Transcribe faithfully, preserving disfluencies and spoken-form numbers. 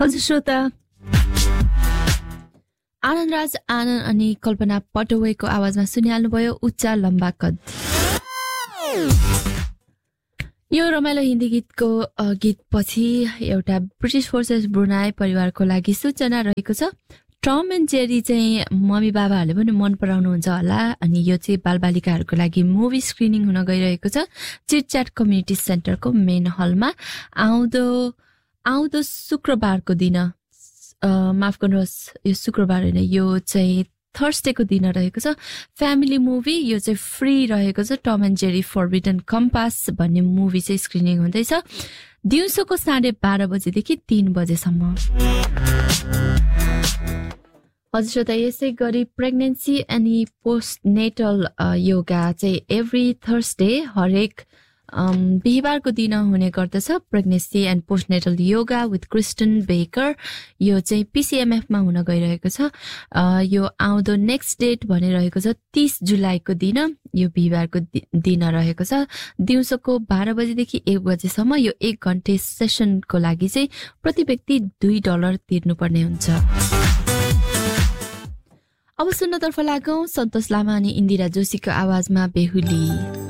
हजुर श्रोता, आनन्दराज आनन्द अनि कल्पना पटौवेको आवाजमा सुनिहाल्नुभयो उच्च लम्बा कद। यो रमाइलो हिन्दी गीतको गीत पछि एउटा ब्रिटिस फोर्सेस ब्रुनाई परिवारको लागि सूचना रहेको छ। टम एन्ड जेरी चाहिँ मम्मी बाबाहरूले पनि मन पराउनुहुन्छ होला अनि यो चाहिँ बालबालिकाहरूको लागि मुभी स्क्रिनिङ हुन गइरहेको छ चिटच्याट कम्युनिटी सेन्टरको मेन हलमा आउँदो आउँदो शुक्रबारको दिन, माफ गर्नुहोस् यो शुक्रबार होइन, यो चाहिँ थर्सडेको दिन रहेको छ। फ्यामिली मुभी यो चाहिँ फ्री रहेको छ। Tom and Jerry forbidden compass भन्ने मुभी चाहिँ स्क्रिनिङ हुँदैछ दिउँसोको साढे बाह्र बजेदेखि तीन बजेसम्म। हजुर श्रोता, यसै गरी प्रेग्नेन्सी अनि पोस्ट नेटल योगा चाहिँ एभ्री थर्सडे हरेक बिहिबारको दिन हुने गर्दछ। Pregnancy and post natal yoga with Kristen baker यो चाहिँ पिसिएमएफमा हुन गइरहेको छ। यो आउँदो नेक्स्ट डेट भनिरहेको छ तीस जुलाईको दिन, यो बिहिबारको दिन रहेको छ दिउँसोको बाह्र बजेदेखि एक बजेसम्म। यो एक घन्टे सेसनको लागि चाहिँ प्रति व्यक्ति दुई डलर तिर्नुपर्ने हुन्छ। अब सुन्नतर्फ लागौं सन्तोष लामा अनि इन्दिरा जोशीको आवाजमा बेहुली।